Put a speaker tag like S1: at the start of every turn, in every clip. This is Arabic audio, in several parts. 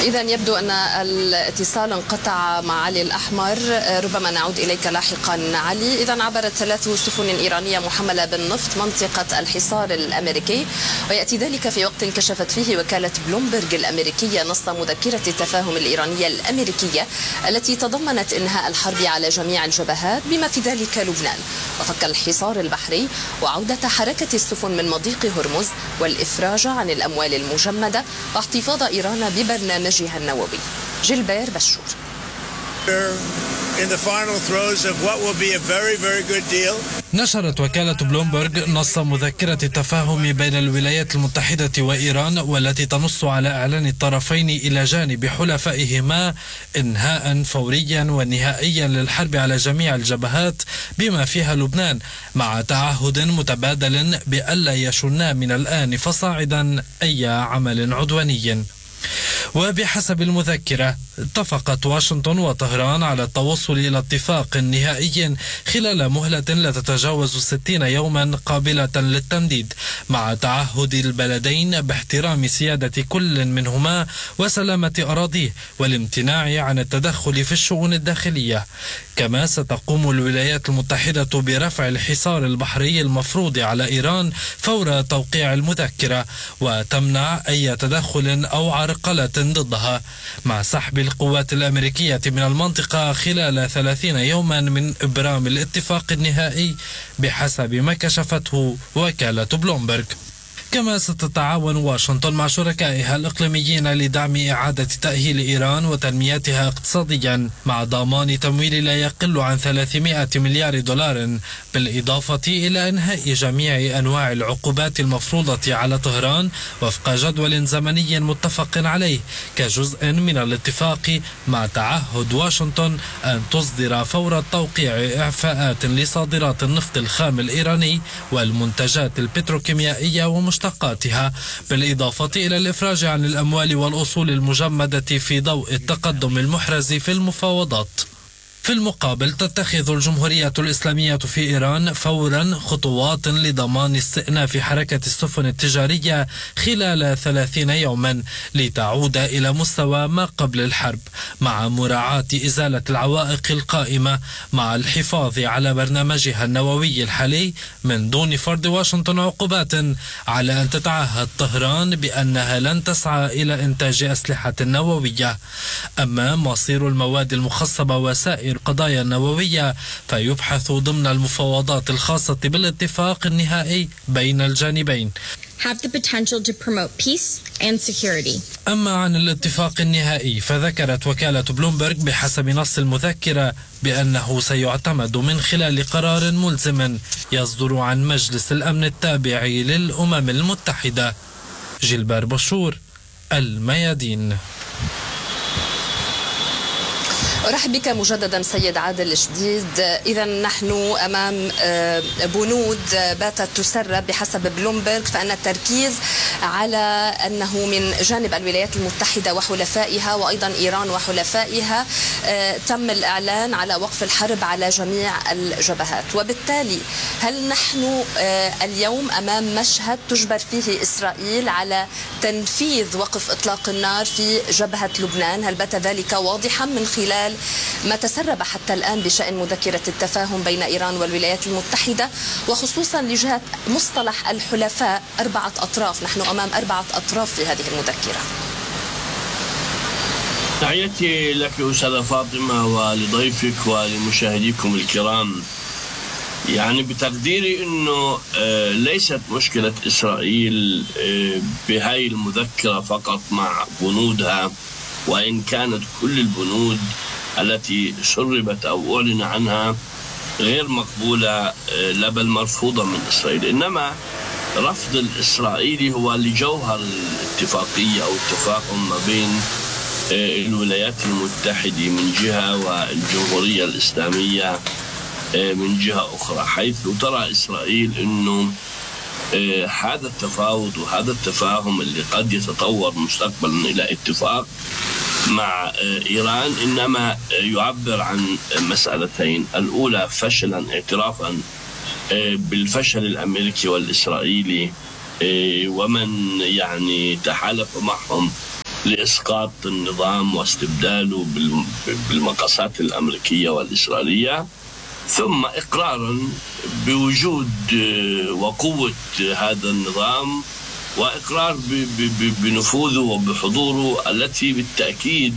S1: إذا يبدو أن الاتصال انقطع مع علي الأحمر، ربما نعود إليك لاحقا علي. إذا عبرت 3 سفن إيرانية محملة بالنفط منطقة الحصار الأمريكي، ويأتي ذلك في وقت كشفت فيه وكالة بلومبرج الأمريكية نص مذكرة التفاهم الإيرانية الأمريكية التي تضمنت إنهاء الحرب على جميع الجبهات بما في ذلك لبنان، وفك الحصار البحري وعودة حركة السفن من مضيق هرمز والإفراج عن الأموال المجمدة واحتفاظ إيران ببرنامجها النووي. جيلبير بشور.
S2: نشرت وكالة بلومبرج نص مذكرة التفاهم بين الولايات المتحدة وإيران، والتي تنص على إعلان الطرفين إلى جانب حلفائهما إنهاء فوريا ونهائيا للحرب على جميع الجبهات بما فيها لبنان، مع تعهد متبادل بألا يشنا من الآن فصاعدا أي عمل عدواني. وبحسب المذكرة اتفقت واشنطن وطهران على التوصل إلى اتفاق نهائي خلال مهلة لا تتجاوز 60 يوما قابلة للتمديد، مع تعهد البلدين باحترام سيادة كل منهما وسلامة أراضيه والامتناع عن التدخل في الشؤون الداخلية. كما ستقوم الولايات المتحدة برفع الحصار البحري المفروض على إيران فور توقيع المذكرة، وتمنع أي تدخل أو عرقلة ضدها، مع سحب القوات الأمريكية من المنطقة خلال 30 يوما من إبرام الاتفاق النهائي بحسب ما كشفته وكالة بلومبرج. كما ستتعاون واشنطن مع شركائها الإقليميين لدعم إعادة تأهيل إيران وتنميتها اقتصاديا، مع ضمان تمويل لا يقل عن 300 مليار دولار، بالإضافة إلى إنهاء جميع أنواع العقوبات المفروضة على طهران وفق جدول زمني متفق عليه كجزء من الاتفاق، مع تعهد واشنطن أن تصدر فور التوقيع إعفاءات لصادرات النفط الخام الإيراني والمنتجات البتروكيميائية ومشتقاتها، بالإضافة إلى الإفراج عن الأموال والأصول المجمدة في ضوء التقدم المحرز في المفاوضات. في المقابل تتخذ الجمهورية الإسلامية في إيران فورا خطوات لضمان استئناف حركة السفن التجارية خلال 30 يوما لتعود إلى مستوى ما قبل الحرب، مع مراعاة إزالة العوائق القائمة، مع الحفاظ على برنامجها النووي الحالي من دون فرض واشنطن عقوبات، على أن تتعهد طهران بأنها لن تسعى إلى إنتاج أسلحة نووية. أما مصير المواد المخصبة وسائر القضايا النووية فيبحث ضمن المفاوضات الخاصة بالاتفاق النهائي بين الجانبين. أما عن الاتفاق النهائي فذكرت وكالة بلومبرج بحسب نص المذكرة بأنه سيعتمد من خلال قرار ملزم يصدر عن مجلس الأمن التابع للأمم المتحدة. جيلبير بشور، الميادين.
S1: أرحب بك مجددا سيد عادل الجديد. إذا نحن أمام بنود باتت تسرب بحسب بلومبرج، فأن التركيز على أنه من جانب الولايات المتحدة وحلفائها وأيضا إيران وحلفائها تم الإعلان على وقف الحرب على جميع الجبهات، وبالتالي هل نحن اليوم أمام مشهد تجبر فيه إسرائيل على تنفيذ وقف إطلاق النار في جبهة لبنان؟ هل بات ذلك واضحا من خلال ما تسرب حتى الآن بشأن مذكرة التفاهم بين إيران والولايات المتحدة، وخصوصا لجهة مصطلح الحلفاء 4 أطراف؟ نحن أمام 4 أطراف في هذه المذكرة.
S3: تحياتي لك أستاذة فاطمة ولضيفك ولمشاهديكم الكرام. يعني بتقديري أنه ليست مشكلة إسرائيل بهاي المذكرة فقط مع بنودها، وإن كانت كل البنود التي سربت أو أعلن عنها غير مقبولة لا بل مرفوضة من إسرائيل، إنما رفض الإسرائيلي هو لجوهر الاتفاقية أو التفاهم ما بين الولايات المتحدة من جهة والجمهورية الإسلامية من جهة أخرى، حيث ترى إسرائيل أنه هذا التفاوض وهذا التفاهم اللي قد يتطور مستقبلا إلى اتفاق مع إيران إنما يعبر عن مسألتين: الأولى فشلا، اعترافا بالفشل الأمريكي والإسرائيلي ومن يعني تحالف معهم لإسقاط النظام واستبداله بالمقاصات الأمريكية والإسرائيلية، ثم إقرارا بوجود وقوة هذا النظام وإقرار بنفوذه وبحضوره التي بالتأكيد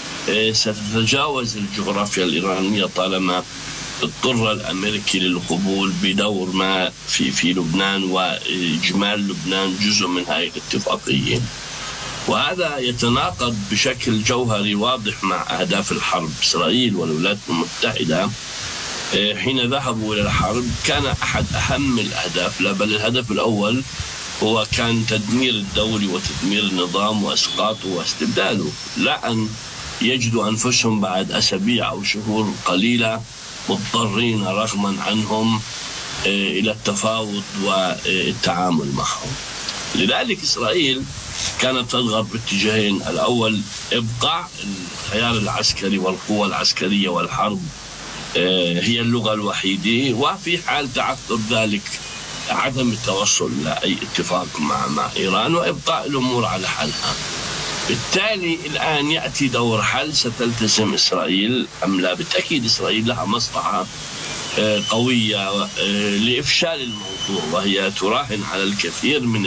S3: ستتجاوز الجغرافيا الإيرانية طالما اضطر الأمريكي للقبول بدور ما في لبنان، وإجمال لبنان جزء من هذه الاتفاقية. وهذا يتناقض بشكل جوهري واضح مع أهداف الحرب. إسرائيل والولايات المتحدة حين ذهبوا إلى الحرب كان أحد أهم الأهداف، لا بل الهدف الأول هو كان تدمير الدولة وتدمير النظام وإسقاطه واستبداله، لا أن يجدوا أنفسهم بعد أسابيع أو شهور قليلة مضطرين رغما عنهم إلى التفاوض والتعامل معهم. لذلك إسرائيل كانت تضغط باتجاهين: الأول إبقاء الخيار العسكري والقوة العسكرية والحرب هي اللغة الوحيدة، وفي حال تعثر ذلك عدم التوصل إلى أي اتفاق مع إيران وإبقاء الأمور على حالها. بالتالي الآن يأتي دور حل ستلتزم إسرائيل أم لا. بالتأكيد إسرائيل لها مصلحة قوية لإفشال الموضوع، وهي تراهن على الكثير من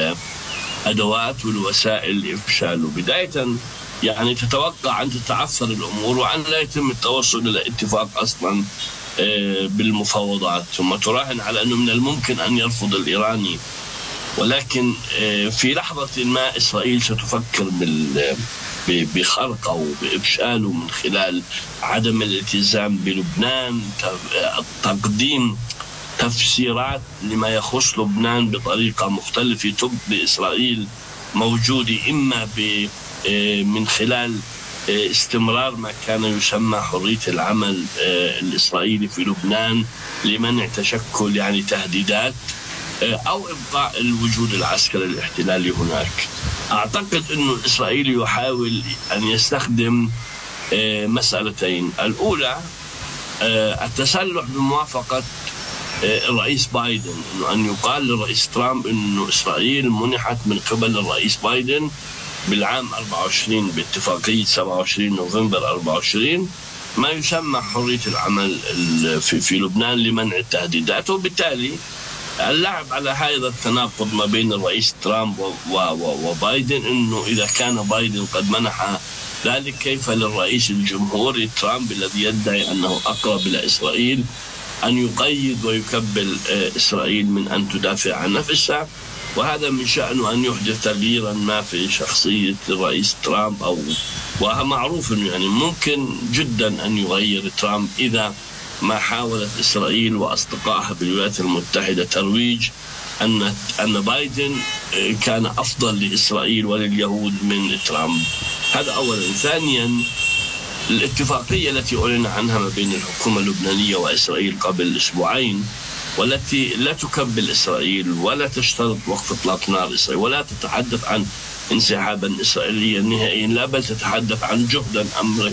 S3: الأدوات والوسائل لإفشاله. بداية يعني تتوقع أن تتعثر الأمور وأن لا يتم التوصل إلى اتفاق أصلا بالمفاوضات، ثم تراهن على أنه من الممكن أن يرفض الإيراني، ولكن في لحظة ما إسرائيل ستفكر بخرقه وبإفشاله من خلال عدم الالتزام بلبنان، تقديم تفسيرات لما يخص لبنان بطريقة مختلفة تبقي إسرائيل موجودة إما من خلال استمرار ما كان يسمى حرية العمل الإسرائيلي في لبنان لمنع تشكل يعني تهديدات، أو إبقاء الوجود العسكري الاحتلالي هناك. أعتقد أن الإسرائيلي يحاول أن يستخدم مسألتين: الأولى التسلح بموافقة الرئيس بايدن، أن يقال للرئيس ترامب أن إسرائيل منحت من قبل الرئيس بايدن بالعام 24 باتفاقية 27 نوفمبر 24 ما يسمى حرية العمل في لبنان لمنع التهديدات. وبالتالي اللعب على هذا التناقض ما بين الرئيس ترامب وبايدن، أنه إذا كان بايدن قد منح ذلك كيف للرئيس الجمهوري ترامب الذي يدعي أنه أقرب إلى إسرائيل أن يقيد ويكبل إسرائيل من أن تدافع عن نفسها. وهذا من شأنه أن يحدث تغييرا ما في شخصية الرئيس ترامب، ومعروف أنه يعني ممكن جدا أن يغير ترامب إذا ما حاولت إسرائيل وأصدقائها بالولايات المتحدة ترويج أن بايدن كان أفضل لإسرائيل ولليهود من ترامب. هذا أولا. ثانيا، الاتفاقية التي أعلن عنها ما بين الحكومة اللبنانية وإسرائيل قبل أسبوعين، والتي لا تكبل إسرائيل ولا تشترط وقف إطلاق نار إسرائيل ولا تتحدث عن انسحابا إسرائيليا نهائيا، لا بل تتحدث عن جهدا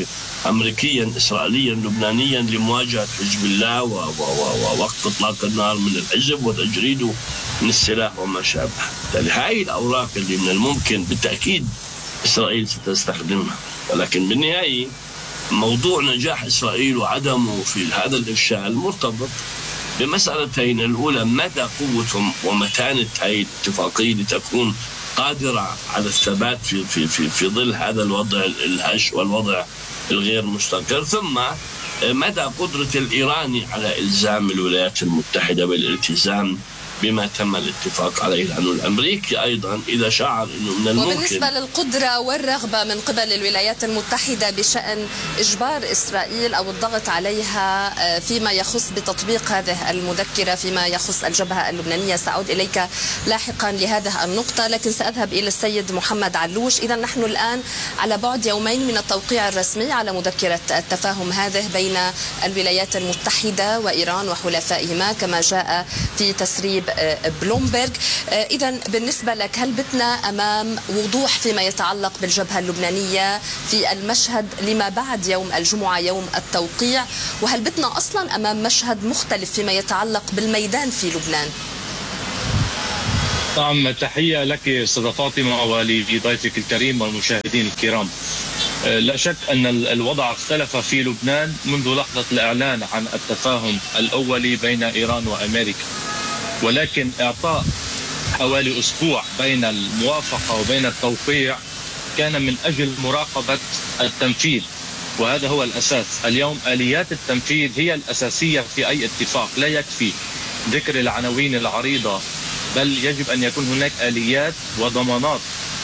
S3: أمريكيا إسرائيليا لبنانيا لمواجهة حزب الله ووقف إطلاق النار من الحزب وتجريده من السلاح وما شابه. هذه الأوراق اللي من الممكن بالتأكيد إسرائيل ستستخدمها، ولكن بالنهاية موضوع نجاح إسرائيل وعدمه في هذا الإفشال مرتبط بمسألتين: الأولى مدى قوة ومتانة هذه الاتفاقية لتكون قادرة على الثبات في ظل هذا الوضع الهش والوضع الغير مستقر، ثم مدى قدرة الإيراني على إلزام الولايات المتحدة بالالتزام بما تم الاتفاق عليه، لأنه الأمريكي أيضا إذا شعر أنه من الممكن.
S1: وبالنسبة للقدرة والرغبة من قبل الولايات المتحدة بشأن إجبار إسرائيل أو الضغط عليها فيما يخص بتطبيق هذه المذكرة فيما يخص الجبهة اللبنانية، سأعود إليك لاحقا لهذه النقطة، لكن سأذهب إلى السيد محمد علوش. إذا نحن الآن على بعد يومين من التوقيع الرسمي على مذكرة التفاهم هذه بين الولايات المتحدة وإيران وحلفائهما كما جاء في تسريب بلومبرغ. إذا بالنسبة لك هل بتنا أمام وضوح فيما يتعلق بالجبهة اللبنانية في المشهد لما بعد يوم الجمعة يوم التوقيع، وهل بتنا أصلا أمام مشهد مختلف فيما يتعلق بالميدان في لبنان؟
S4: نعم، تحية لك أستاذة فاطمة ولضيفك الكريم والمشاهدين الكرام. لا شك أن الوضع اختلف في لبنان منذ لحظة الإعلان عن التفاهم الأولي بين إيران وأمريكا، ولكن إعطاء حوالي أسبوع بين الموافقة وبين التوقيع كان من أجل مراقبة التنفيذ، وهذا هو الأساس. اليوم آليات التنفيذ هي الأساسية في أي اتفاق. لا يكفي ذكر العناوين العريضة، بل يجب أن يكون هناك آليات وضمانات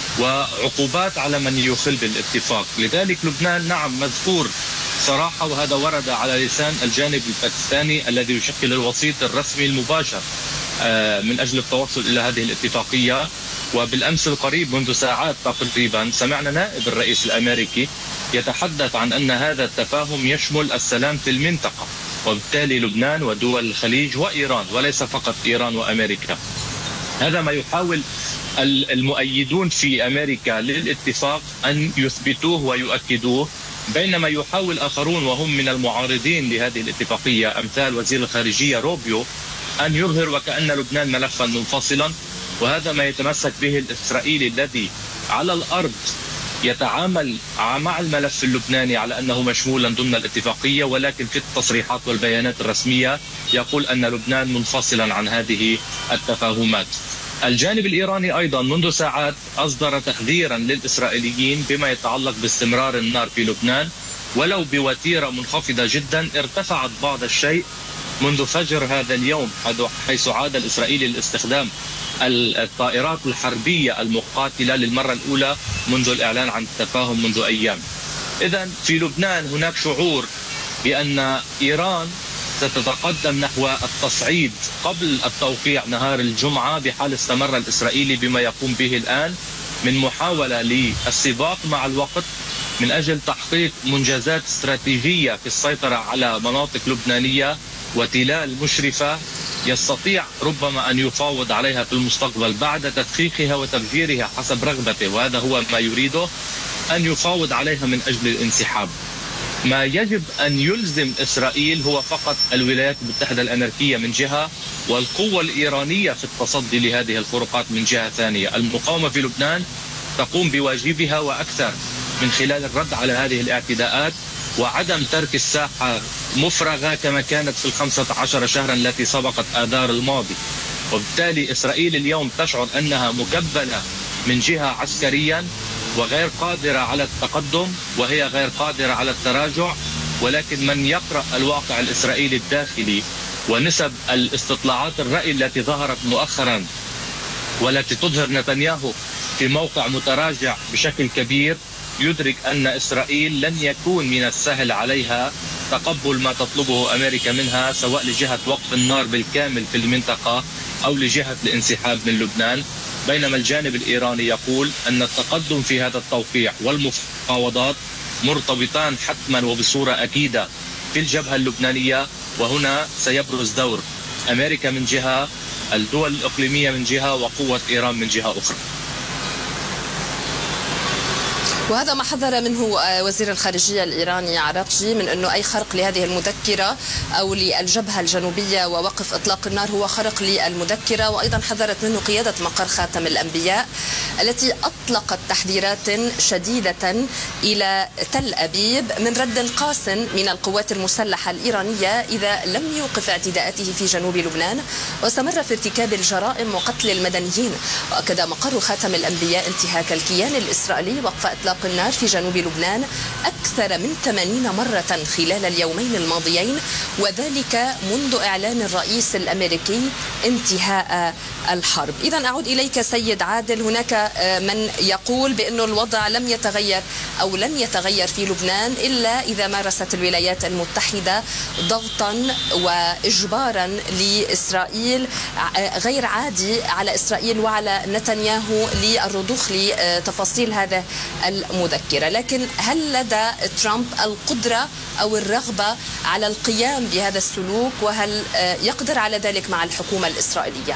S4: وعقوبات على من يخل بالاتفاق. لذلك لبنان نعم مذكور صراحة، وهذا ورد على لسان الجانب الباكستاني الذي يشكل الوسيط الرسمي المباشر من أجل التوصل إلى هذه الاتفاقية. وبالأمس القريب منذ ساعات تقريبا سمعنا نائب الرئيس الأمريكي يتحدث عن أن هذا التفاهم يشمل السلام في المنطقة، وبالتالي لبنان ودول الخليج وإيران، وليس فقط إيران وأمريكا. هذا ما يحاول المؤيدون في أمريكا للاتفاق أن يثبتوه ويؤكدوه، بينما يحاول آخرون وهم من المعارضين لهذه الاتفاقية أمثال وزير الخارجية روبيو أن يظهر وكأن لبنان ملفا منفصلا. وهذا ما يتمسك به الإسرائيلي الذي على الأرض يتعامل مع الملف اللبناني على أنه مشمولا ضمن الاتفاقية، ولكن في التصريحات والبيانات الرسمية يقول أن لبنان منفصلا عن هذه التفاهمات. الجانب الإيراني أيضا منذ ساعات أصدر تحذيرا للإسرائيليين بما يتعلق باستمرار النار في لبنان، ولو بوتيرة منخفضة جدا. ارتفعت بعض الشيء منذ فجر هذا اليوم، حيث عاد الإسرائيلي لاستخدام الطائرات الحربية المقاتلة للمرة الأولى منذ الإعلان عن التفاهم منذ أيام. إذن في لبنان هناك شعور بأن إيران ستتقدم نحو التصعيد قبل التوقيع نهار الجمعة، بحال استمر الإسرائيلي بما يقوم به الآن من محاولة للسباق مع الوقت من أجل تحقيق منجزات استراتيجية في السيطرة على مناطق لبنانية وتلال مشرفة يستطيع ربما أن يفاوض عليها في المستقبل بعد تدقيقها وتفجيرها حسب رغبته، وهذا هو ما يريده، أن يفاوض عليها من أجل الانسحاب. ما يجب أن يلزم إسرائيل هو فقط الولايات المتحدة الأمريكية من جهة، والقوة الإيرانية في التصدي لهذه الخروقات من جهة ثانية. المقاومة في لبنان تقوم بواجبها وأكثر من خلال الرد على هذه الاعتداءات وعدم ترك الساحة مفرغة كما كانت في 15 شهرا التي سبقت آذار الماضي. وبالتالي إسرائيل اليوم تشعر أنها مكبلة من جهة عسكريا وغير قادرة على التقدم، وهي غير قادرة على التراجع. ولكن من يقرأ الواقع الإسرائيلي الداخلي ونسب الاستطلاعات الرأي التي ظهرت مؤخرا والتي تظهر نتنياهو في موقع متراجع بشكل كبير، يدرك أن إسرائيل لن يكون من السهل عليها تقبل ما تطلبه أمريكا منها، سواء لجهة وقف النار بالكامل في المنطقة أو لجهة الانسحاب من لبنان. بينما الجانب الإيراني يقول أن التقدم في هذا التوقيع والمفاوضات مرتبطان حتما وبصورة أكيدة في الجبهة اللبنانية، وهنا سيبرز دور أمريكا من جهة، الدول الإقليمية من جهة، وقوة إيران من جهة أخرى.
S1: وهذا ما حذر منه وزير الخارجية الإيراني عراقجي، من أنه أي خرق لهذه المذكرة أو للجبهة الجنوبية ووقف إطلاق النار هو خرق للمذكرة. وأيضا حذرت منه قيادة مقر خاتم الأنبياء التي أطلقت تحذيرات شديدة إلى تل أبيب من رد قاس من القوات المسلحة الإيرانية إذا لم يوقف اعتداءاته في جنوب لبنان واستمر في ارتكاب الجرائم وقتل المدنيين. وأكد مقر خاتم الأنبياء انتهاك الكيان الإسرائيلي وقف إطلاق النار في جنوب لبنان أكثر من 80 مرة خلال اليومين الماضيين، وذلك منذ إعلان الرئيس الأمريكي انتهاء الحرب. إذن أعود إليك سيد عادل، هناك من يقول بأن الوضع لم يتغير أو لن يتغير في لبنان إلا إذا مارست الولايات المتحدة ضغطا وإجبارا لإسرائيل غير عادي على إسرائيل وعلى نتنياهو للرضوخ لتفاصيل هذا المذكرة. لكن هل لدى ترامب القدرة أو الرغبة على القيام بهذا السلوك، وهل يقدر على ذلك مع الحكومة الإسرائيلية؟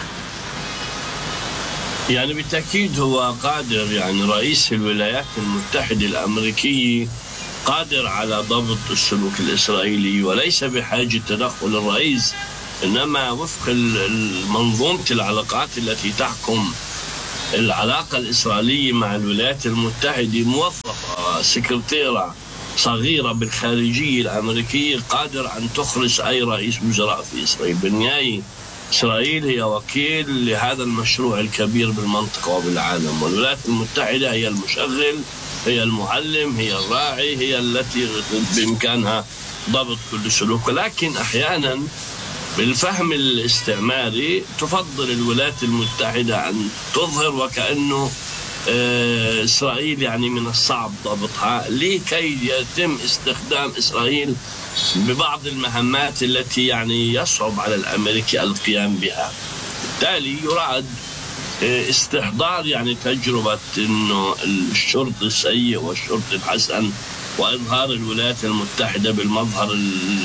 S3: يعني بالتأكيد هو قادر، يعني رئيس الولايات المتحدة الأمريكية قادر على ضبط السلوك الإسرائيلي وليس بحاجة تدخل الرئيس إنما وفق منظومة العلاقات التي تحكم العلاقة الإسرائيلية مع الولايات المتحدة، موظفة سكرتيرة صغيرة بالخارجية الأمريكية قادر أن تخرج أي رئيس وزراء في إسرائيل. بالنهاية إسرائيل هي وكيل لهذا المشروع الكبير بالمنطقة وبالعالم، والولايات المتحدة هي المشغل، هي المعلم، هي الراعي، هي التي بإمكانها ضبط كل سلوك. ولكن أحيانا بالفهم الاستعماري تفضل الولايات المتحدة أن تظهر وكأنه إسرائيل يعني من الصعب ضبطها، لكي يتم استخدام إسرائيل ببعض المهمات التي يعني يصعب على الأمريكي القيام بها. بالتالي يراد استحضار يعني تجربة إنه الشرط السيء والشرط الحسن، وإظهار الولايات المتحدة بالمظهر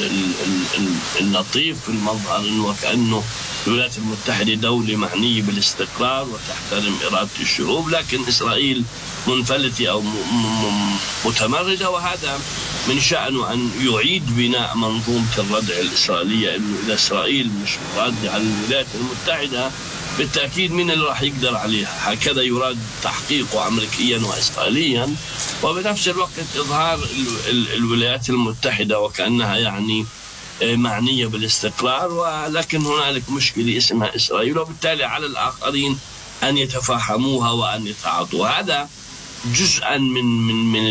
S3: اللطيف، المظهر وكأنه الولايات المتحدة دولة معنية بالاستقرار وتحترم إرادة الشعوب، لكن إسرائيل منفلتة أو متمردة. وهذا من شأنه أن يعيد بناء منظومة الردع الإسرائيلية، إنه إذا إسرائيل مش رادة على الولايات المتحدة بالتأكيد من اللي راح يقدر عليها. هكذا يراد تحقيقه أمريكيا وإسرائيليا، وبنفس الوقت إظهار الولايات المتحدة وكأنها يعني معنية بالاستقرار، ولكن هنالك مشكلة اسمها إسرائيل، وبالتالي على الآخرين أن يتفهموها وأن يتعاطوا. هذا جزءا من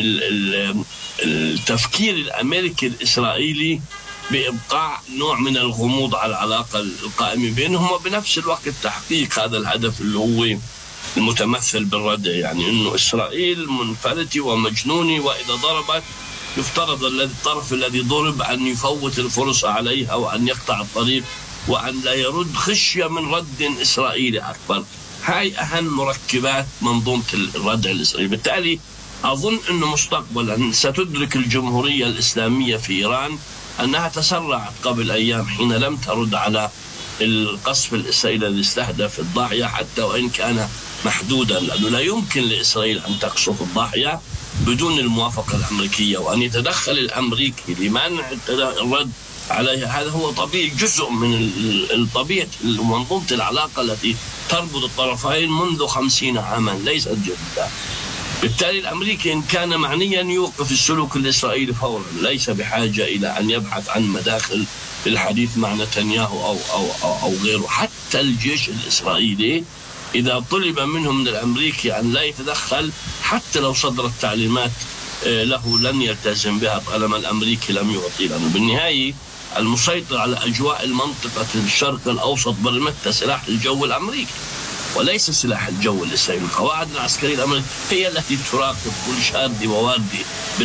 S3: التفكير الأمريكي الإسرائيلي بإبقاء نوع من الغموض على العلاقة القائمة بينهم، وبنفس الوقت تحقيق هذا الهدف اللي هو المتمثل بالردع، يعني إنه إسرائيل منفلتة ومجنونة، وإذا ضربت يفترض الطرف الذي ضرب أن يفوت الفرصة عليها وأن يقطع الطريق وأن لا يرد، خشية من رد إسرائيلي أكبر. هاي أهم مركبات منظومة الردع الإسرائيلي. بالتالي أظن أنه مستقبلا ستدرك الجمهورية الإسلامية في إيران أنها تسرعت قبل أيام حين لم ترد على القصف الإسرائيلي الذي استهدف الضاحية، حتى وإن كان محدودا، لأنه لا يمكن لإسرائيل أن تقصف الضاحية بدون الموافقة الأمريكية، وأن يتدخل الأمريكي لمنع الرد عليها. هذا هو طبيعي، جزء من طبيعة منظومة العلاقة التي تربط الطرفين منذ 50 عاما، ليست جديدة. بالتالي الأمريكي إن كان معنيا يوقف السلوك الإسرائيلي فورا، ليس بحاجة إلى أن يبحث عن مداخل للحديث مع نتنياهو أو غيره. حتى الجيش الإسرائيلي إذا طلب منه من الأمريكي أن لا يتدخل، حتى لو صدرت تعليمات له لن يلتزم بها طالما الأمريكي لم يعطي له. بالنهاية المسيطر على أجواء المنطقة الشرق الأوسط برمتها سلاح الجو الأمريكي وليس سلاح الجو الإسرائيلي. القواعد العسكرية الأمريكية هي التي تراقب كل شاردة وواردة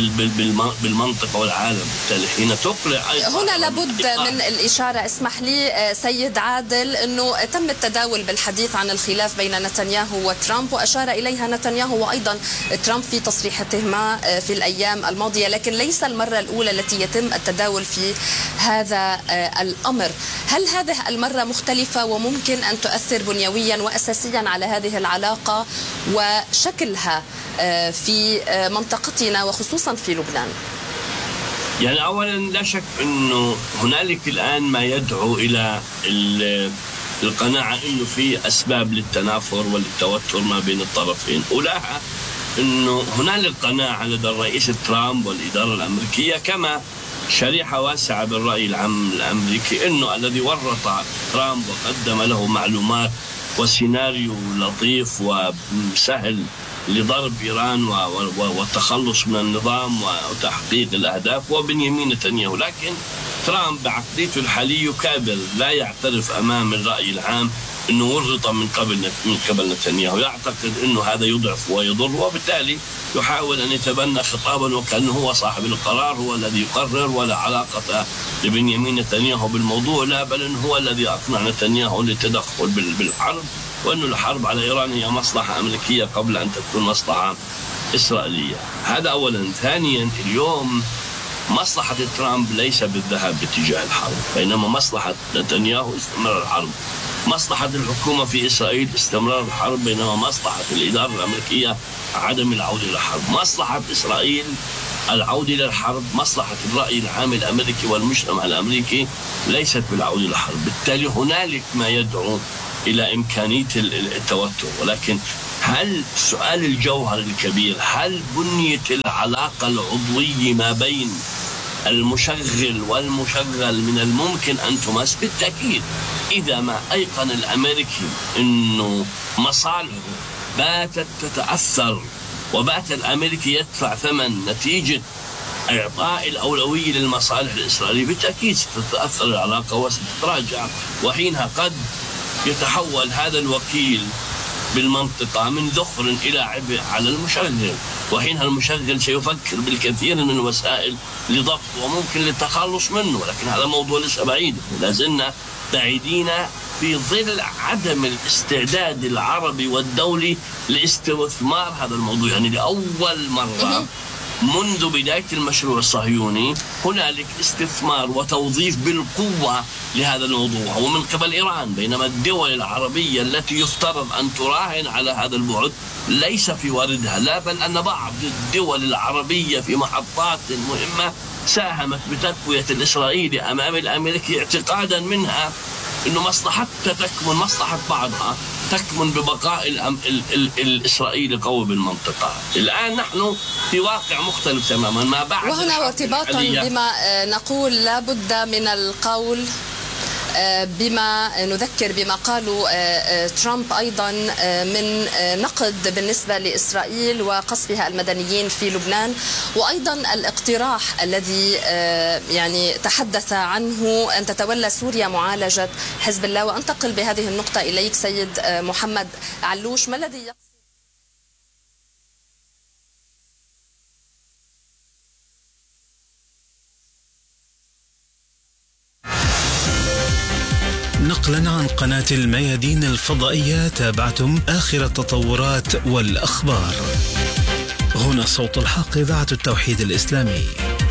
S3: بالمنطقة والعالم. بالتالي حين تقلع
S1: هنا لابد من الإشارة، اسمح لي سيد عادل، أنه تم التداول بالحديث عن الخلاف بين نتنياهو وترامب، وأشار إليها نتنياهو وأيضا ترامب في تصريحاتهما في الأيام الماضية، لكن ليس المرة الأولى التي يتم التداول في هذا الأمر. هل هذه المرة مختلفة وممكن أن تؤثر بنيويا وأساسيا على هذه العلاقة وشكلها في منطقتنا وخصوصا في لبنان؟
S3: يعني أولا لا شك أنه هنالك الآن ما يدعو إلى القناعة أنه في أسباب للتنافر والتوتر ما بين الطرفين. أولاها أنه هنالك قناعة لدى الرئيس ترامب والإدارة الأمريكية، كما شريحة واسعة بالرأي العام الأمريكي، أنه الذي ورط ترامب وقدم له معلومات وسيناريو لطيف وسهل لضرب إيران والتخلص من النظام وتحقيق الأهداف وبنيامين نتنياهو. لكن ترامب بعقليته الحالية يكابر، لا يعترف أمام الرأي العام أنه ورط من قبل نتنياهو، يعتقد أنه هذا يضعف ويضر، وبالتالي يحاول أن يتبنى خطابا وكأنه هو صاحب القرار، هو الذي يقرر، ولا علاقة لبنيامين نتنياهو بالموضوع، لا بل أنه هو الذي أقنع نتنياهو للتدخل بالحرب، وأنه الحرب على إيران هي مصلحة أمريكية قبل أن تكون مصلحة إسرائيلية. هذا أولا. ثانيا، اليوم مصلحة ترامب ليس بالذهاب باتجاه الحرب، بينما مصلحة نتنياهو استمرار الحرب. مصلحة الحكومة في إسرائيل استمرار الحرب، بينما مصلحة الإدارة الأمريكية عدم العودة إلى الحرب. مصلحة إسرائيل العودة إلى الحرب مصلحة الرأي العام الأمريكي والمجتمع الأمريكي ليست بالعودة إلى الحرب. بالتالي هنالك ما يدعو إلى إمكانية التوتر، ولكن هل السؤال الجوهري الكبير، هل بنية العلاقة العضوية ما بين المشغل والمشغل من الممكن أن تمس؟ بالتأكيد إذا ما أيقن الأمريكي أنه مصالحه باتت تتأثر وبات الأمريكي يدفع ثمن نتيجة إعطاء الأولوية للمصالح الإسرائيلية، بالتأكيد ستتأثر العلاقة وستتراجع، وحينها قد يتحول هذا الوكيل بالمنطقة من ذخر إلى عبء على المشغل، وحينها المشغل سيفكر بالكثير من الوسائل لضبط وممكن للتخلص منه، ولكن هذا موضوع لسه بعيد. لازلنا بعيدين في ظل عدم الاستعداد العربي والدولي لاستثمار هذا الموضوع. يعني لأول مرة منذ بداية المشروع الصهيوني هنالك استثمار وتوظيف بالقوة لهذا الموضوع ومن قبل إيران، بينما الدول العربية التي يفترض أن تراهن على هذا البعد ليس في واردها، لا بل أن بعض الدول العربية في محطات مهمة ساهمت بتقوية الإسرائيلي أمام الأمريكي اعتقادا منها أنه مصلحتها تكمن، مصلحة بعضها تكمن ببقاء الإسرائيلي قوي بالمنطقة. الآن نحن في واقع مختلف تماما ما بعد.
S1: وهنا وارتباطا بما نقول لابد من القول بما نذكر بما قالوا ترامب أيضا من نقد بالنسبة لإسرائيل وقصفها المدنيين في لبنان، وأيضا الاقتراح الذي يعني تحدث عنه أن تتولى سوريا معالجة حزب الله. وأنتقل بهذه النقطة إليك سيد محمد علوش، ما الذي يقصد
S5: نقلا عن قناة الميادين الفضائية؟ تابعتم آخر التطورات والأخبار. هنا صوت الحق، إذاعة التوحيد الإسلامي.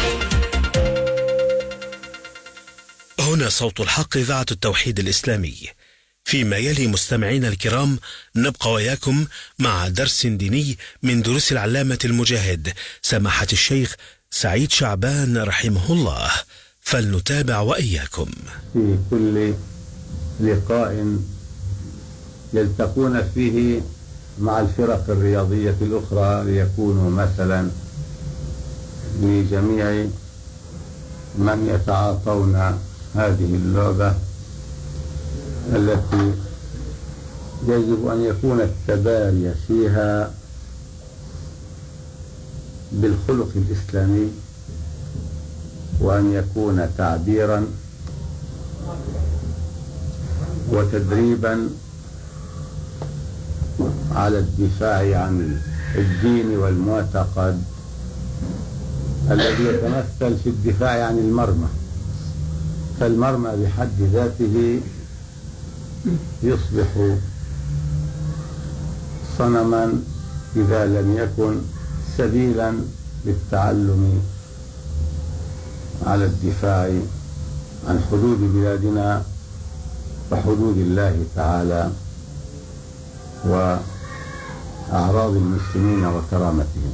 S5: هنا صوت الحق، إذاعة التوحيد الإسلامي. فيما يلي مستمعين الكرام نبقى وياكم مع درس ديني من دروس العلامة المجاهد سماحة الشيخ سعيد شعبان رحمه الله، فلنتابع وإياكم.
S6: في كل لقاء يلتقون فيه مع الفرق الرياضية الأخرى ليكونوا مثلا لجميع من يتعاطون هذه اللعبة التي يجب أن يكون التباري فيها بالخلق الإسلامي، وأن يكون تعبيرا وتدريبا على الدفاع عن الدين والمعتقد الذي يتمثل في الدفاع عن المرمى. فالمرمى بحد ذاته يصبح صنما إذا لم يكن سبيلا للتعلم على الدفاع عن حدود بلادنا وحدود الله تعالى وأعراض المسلمين وكرامتهم.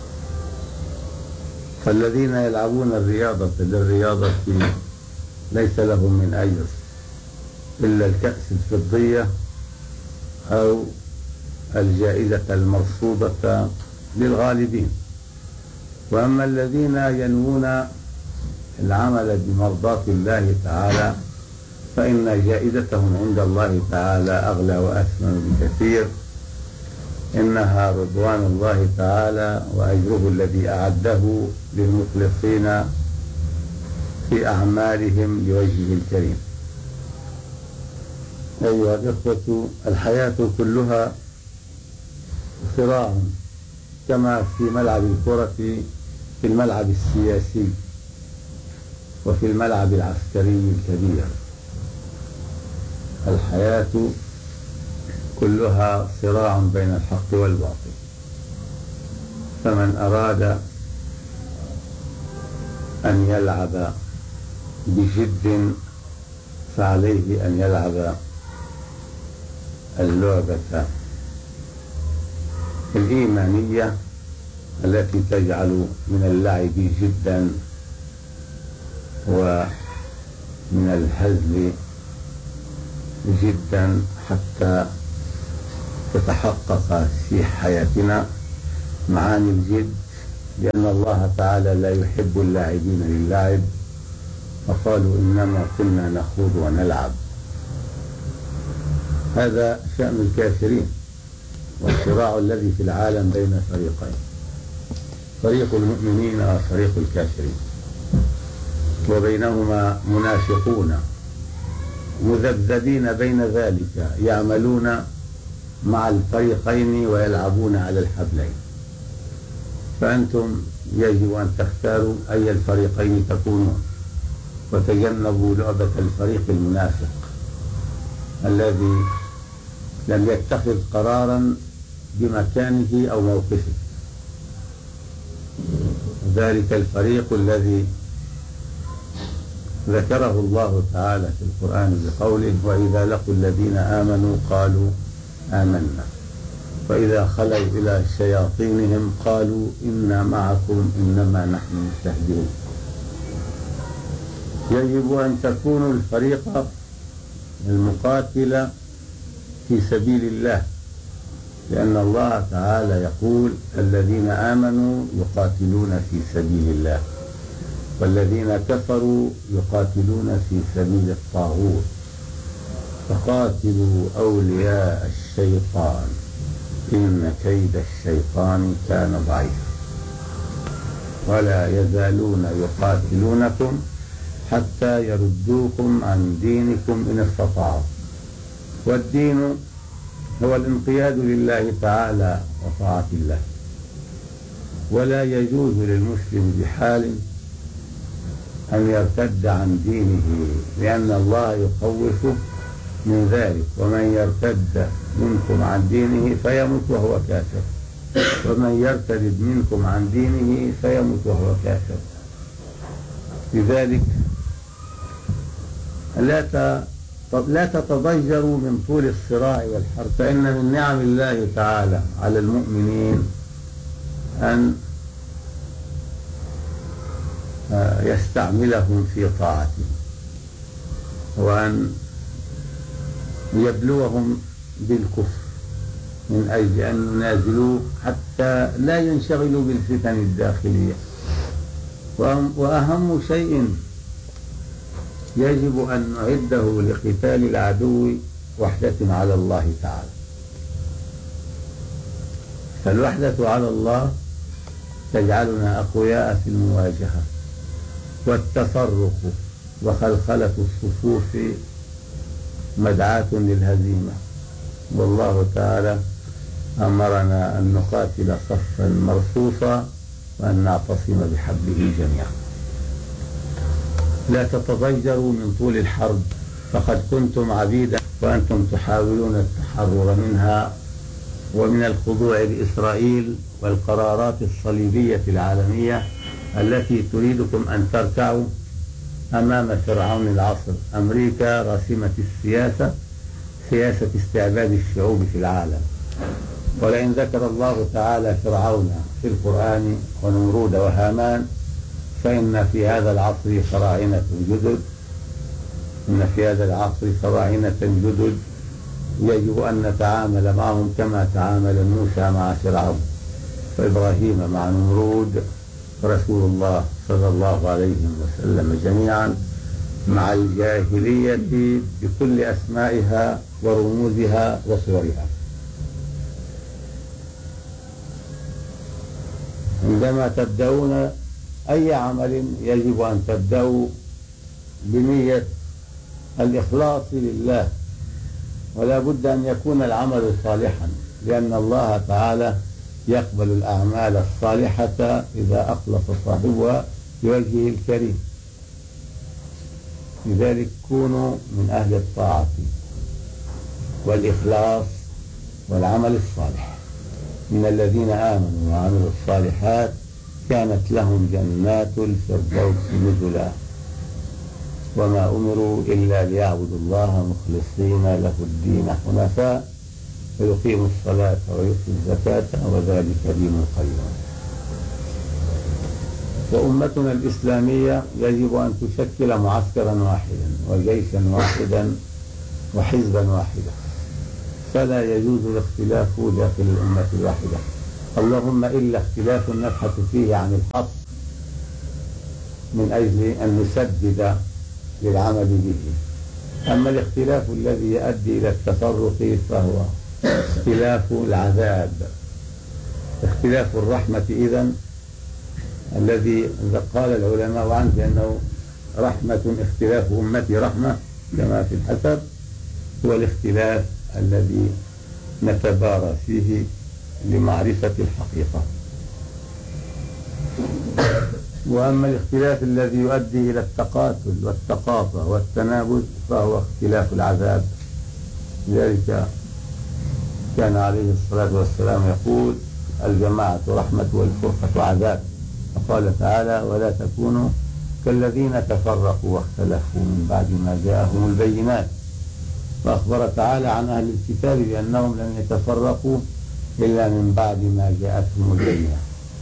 S6: فالذين يلعبون الرياضة للرياضة ليس لهم من أجر إلا الكأس الفضية أو الجائزة المرصودة للغالبين. وأما الذين ينوون العمل بمرضاة الله تعالى فإن جائزتهم عند الله تعالى أغلى وأثمن بكثير، إنها رضوان الله تعالى وأجره الذي أعده للمخلصين في أعمالهم لوجهه الكريم. أيها الإخوة، الحياة كلها صراع، كما في ملعب الكرة في الملعب السياسي وفي الملعب العسكري الكبير. الحياة كلها صراع بين الحق والباطل، فمن أراد أن يلعب بجد فعليه أن يلعب اللعبة الإيمانية التي تجعل من اللعب جدا ومن الهزل جدا حتى تتحقق في حياتنا معاني الجد، لأن الله تعالى لا يحب اللاعبين للعب، فقالوا إنما كنا نخوض ونلعب. هذا شأن الكافرين والصراع الذي في العالم بين فريقين، فريق المؤمنين وفريق الكافرين، وبينهما منافقون مذبذبين بين ذلك يعملون مع الفريقين ويلعبون على الحبلين. فأنتم يجب أن تختاروا أي الفريقين تكونون، وتجنبوا لعبة الفريق المنافق الذي لم يتخذ قرارا بمكانه أو موقفه، ذلك الفريق الذي ذكره الله تعالى في القرآن بقوله: وإذا لقوا الذين آمنوا قالوا آمنا وإذا خلوا إلى شياطينهم قالوا إنا معكم إنما نحن مستهزئون. يجب أن تكونوا الفريق المقاتل في سبيل الله، لأن الله تعالى يقول: الذين آمنوا يقاتلون في سبيل الله والذين كفروا يقاتلون في سبيل الطاغوت فقاتلوا أولياء الشيطان إن كيد الشيطان كان ضعيفا ولا يزالون يقاتلونكم حتى يردوكم عن دينكم إن استطاعوا. والدين هو الانقياد لله تعالى وطاعة الله، ولا يجوز للمسلم بحال أن يرتد عن دينه، لأن الله يخوف من ذلك: ومن يرتد منكم عن دينه فيمت وهو كافر، ومن يرتد منكم عن دينه فيمت وهو كافر. لذلك لا تتضجروا من طول الصراع والحرب، فإن من نعم الله تعالى على المؤمنين أن يستعملهم في طاعته، وأن يبلوهم بالكفر من أجل أن ينازلوه حتى لا ينشغلوا بالفتن الداخلية. وأهم شيء يجب أن نعده لقتال العدو وحدة على الله تعالى. فالوحدة على الله تجعلنا أقوياء في المواجهة، والتفرق وخلخلة الصفوف مدعاة للهزيمة. والله تعالى أمرنا أن نقاتل صفا مرصوصا وأن نعتصم بحبله جميعا. لا تتضجروا من طول الحرب، فقد كنتم عبيدا وأنتم تحاولون التحرر منها ومن الخضوع لإسرائيل والقرارات الصليبية العالمية التي تريدكم أن تركعوا أمام فرعون العصر، أمريكا راسمة السياسة، سياسة استعباد الشعوب في العالم. ولئن ذكر الله تعالى فرعون في القرآن ونمرود وهامان، فإن في هذا العصر فراعنة جدد، إن في هذا العصر فراعنة جدد يجب أن نتعامل معهم كما تعامل موسى مع فرعون، وإبراهيم مع نمرود، ورسول الله صلى الله عليه وسلم جميعا مع الجاهلية بكل أسمائها ورموزها وصورها. عندما تبدأون أي عمل يجب أن تبدأوا بنية الإخلاص لله، ولا بد أن يكون العمل صالحا، لأن الله تعالى يقبل الأعمال الصالحة إذا أخلص صاحبها لوجهه الكريم. لذلك كونوا من أهل الطاعة والإخلاص والعمل الصالح. من الذين آمنوا وعملوا الصالحات كانت لهم جنات الفردوس نزلا، وما أمروا إلا ليعبدوا الله مخلصين له الدين حنفاء ويقيموا الصلاة ويؤتوا الزكاة وذلك دين القيم. وأمتنا الإسلامية يجب أن تشكل معسكرا واحدا وجيشا واحدا وحزبا واحدا، فلا يجوز الاختلاف داخل الأمة الواحدة، اللهم إلا اختلاف نبحث فيه عن الحق من أجل أن نسدد للعمل به. أما الاختلاف الذي يؤدي إلى التفرق فهو اختلاف العذاب. اختلاف الرحمة إذن الذي قال العلماء عنه بأنه رحمة، اختلاف أمتي رحمة كما في الحسب، هو الاختلاف الذي نتبارى فيه لمعرفة الحقيقة. وأما الاختلاف الذي يؤدي إلى التقاتل والتقاطع والتنابز فهو اختلاف العذاب. لذلك كان عليه الصلاة والسلام يقول: الجماعة رحمة والفرقة عذاب. فقال تعالى: ولا تكونوا كالذين تفرقوا واختلفوا من بعد ما جاءهم البينات. فأخبر تعالى عن أهل الكتاب بأنهم لن يتفرقوا إلا من بعد ما جاءتهم البينات.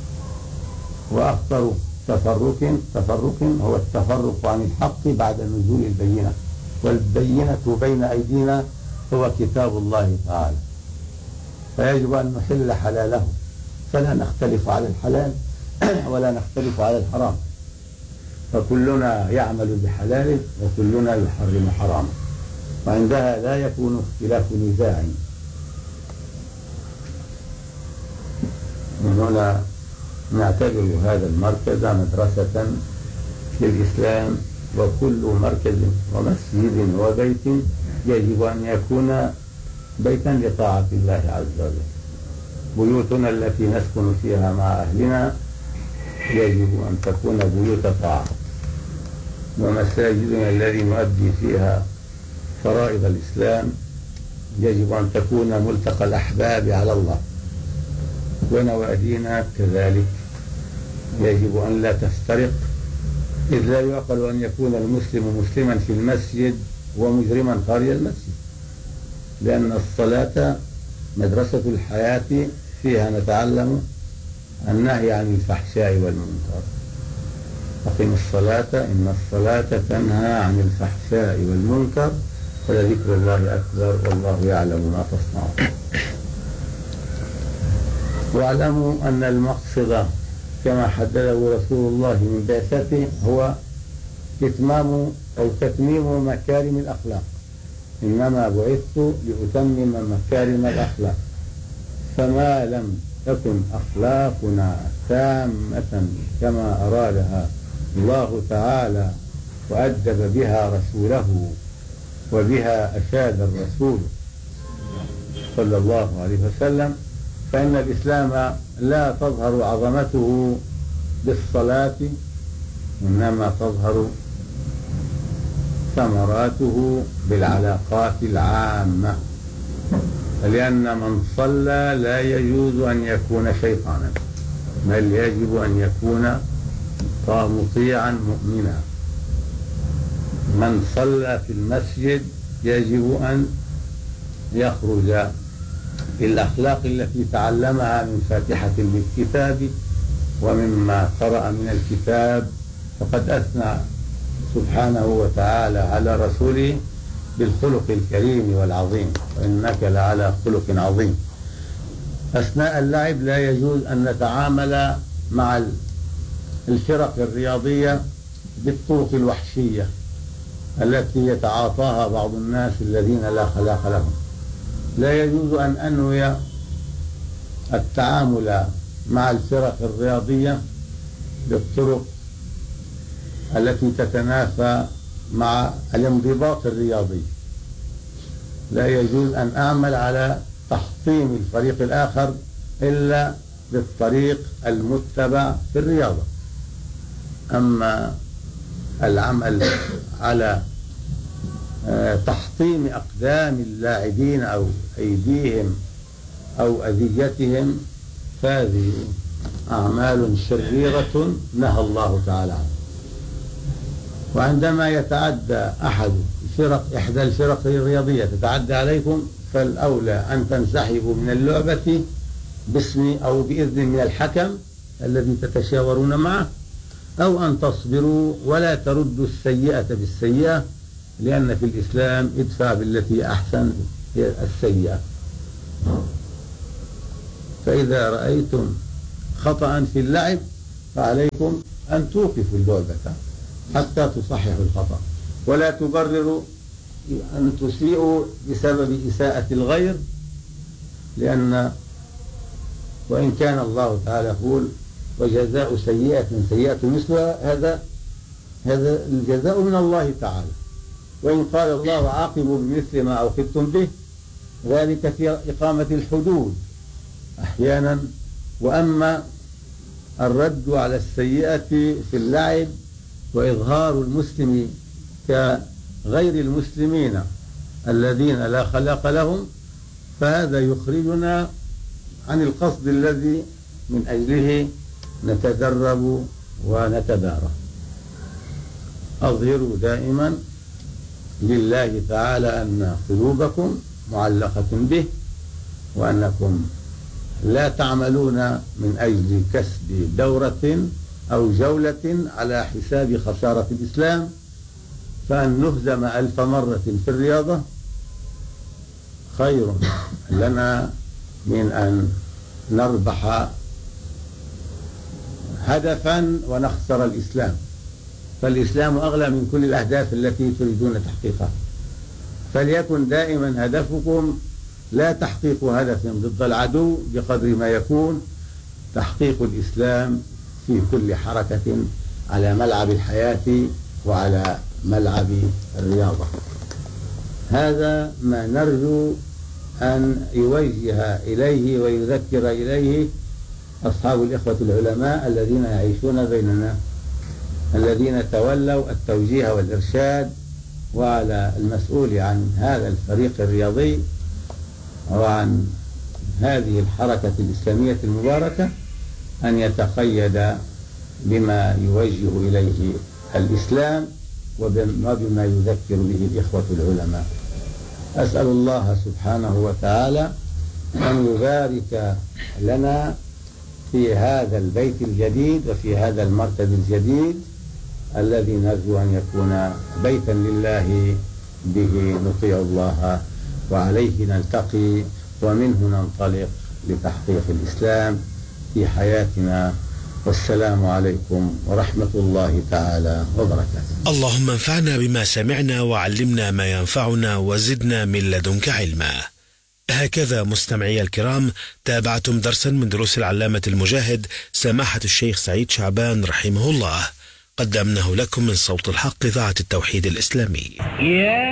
S6: وأخطر تفرق هو التفرق عن الحق بعد نزول البينة، والبينة بين أيدينا هو كتاب الله تعالى، فيجب أن نحل حلاله، فلا نختلف على الحلال ولا نختلف على الحرام، فكلنا يعمل بحلاله وكلنا يحرم حرامه، وعندها لا يكون اختلاف نزاع. من هنا نعتبر هذا المركز مدرسة للإسلام، وكل مركز ومسجد وبيت يجب أن يكون بيتا لطاعة الله عز وجل. بيوتنا التي نسكن فيها مع أهلنا يجب أن تكون بيوت طاعة، ومساجدنا التي نؤدي فيها فرائض الإسلام يجب أن تكون ملتقى الأحباب على الله، ونوادينا كذلك يجب أن لا تفترق، إذ لا يعقل أن يكون المسلم مسلما في المسجد ومجرما خارج المسجد، لأن الصلاة مدرسة الحياة، فيها نتعلم النهي عن الفحشاء والمنكر. أقم الصلاة إن الصلاة تنهى عن الفحشاء والمنكر ولذكر الله أكبر والله يعلم ما تصنعون. واعلموا أن المقصد كما حدده رسول الله من بعثته هو إتمام أو تتميم مكارم الأخلاق. إنما بعثت لأتمم مكارم الأخلاق، فما لم تكن أخلاقنا تامة كما أرادها الله تعالى وأدب بها رسوله وبها أشاد الرسول صلى الله عليه وسلم، فإن الإسلام لا تظهر عظمته بالصلاة، إنما تظهر ثمراته بالعلاقات العامة، لأن من صلى لا يجوز أن يكون شيطانا، بل يجب أن يكون مطيعا مؤمنا. من صلى في المسجد يجب أن يخرج بالأخلاق التي تعلمها من فاتحة للكتاب ومما قرأ من الكتاب، فقد أثنى سبحانه وتعالى على رسوله بالخلق الكريم والعظيم، وإنك لعلى خلق عظيم. أثناء اللعب لا يجوز أن نتعامل مع الفرق الرياضية بالطرق الوحشية التي يتعاطاها بعض الناس الذين لا خلاق لهم. لا يجوز أن أنوي التعامل مع الفرق الرياضية بالطرق التي تتنافى مع الانضباط الرياضي. لا يجوز أن أعمل على تحطيم الفريق الآخر إلا بالطريق المتبع في الرياضة. أما العمل على تحطيم أقدام اللاعبين أو أيديهم أو أذيتهم فهذه أعمال شريرة نهى الله تعالى عنها. وعندما يتعدى إحدى الفرق الرياضية تتعدى عليكم، فالأولى أن تنسحبوا من اللعبة باسم أو بإذن من الحكم الذي تتشاورون معه، أو أن تصبروا ولا تردوا السيئة بالسيئة، لأن في الإسلام ادفع بالتي أحسن هي السيئة. فإذا رأيتم خطأ في اللعب فعليكم أن توقفوا اللعبة حتى تصححوا الخطأ، ولا تبرروا أن تسيئوا بسبب إساءة الغير، لأن وإن كان الله تعالى يقول وجزاء سيئة سيئة مثلها، هذا الجزاء من الله تعالى. وإن قال الله عاقبوا بمثل ما عوقبتم به، ذلك في إقامة الحدود أحيانا. وأما الرد على السيئة في اللعب وإظهار المسلم كغير المسلمين الذين لا خلاق لهم، فهذا يخرجنا عن القصد الذي من أجله نتدرب ونتدارى. أظهروا دائما لله تعالى أن قلوبكم معلقة به، وأنكم لا تعملون من أجل كسب دورة أو جولة على حساب خسارة الإسلام. فأن نهزم 1000 مرة في الرياضة خير لنا من أن نربح هدفا ونخسر الإسلام. فالإسلام أغلى من كل الأهداف التي تريدون تحقيقها. فليكن دائما هدفكم لا تحقيق هدف ضد العدو بقدر ما يكون تحقيق الإسلام في كل حركة على ملعب الحياة وعلى ملعب الرياضة. هذا ما نرجو أن يوجه إليه ويذكر إليه أصحاب الإخوة العلماء الذين يعيشون بيننا، الذين تولوا التوجيه والإرشاد، وعلى المسؤول عن هذا الفريق الرياضي وعن هذه الحركة الإسلامية المباركة أن يتقيد بما يوجه إليه الإسلام وبما يذكر به الإخوة العلماء. أسأل الله سبحانه وتعالى أن يبارك لنا في هذا البيت الجديد وفي هذا المركز الجديد الذي نرجو أن يكون بيتا لله به نطيع الله وعليه نلتقي ومنه ننطلق لتحقيق الإسلام في حياتنا. والسلام عليكم ورحمة الله تعالى وبركاته.
S5: اللهم انفعنا بما سمعنا وعلمنا ما ينفعنا وزدنا من لدنك علما. هكذا مستمعي الكرام تابعتم درسا من دروس العلامة المجاهد سماحة الشيخ سعيد شعبان رحمه الله، قدمناه لكم من صوت الحق إذاعة التوحيد الإسلامي.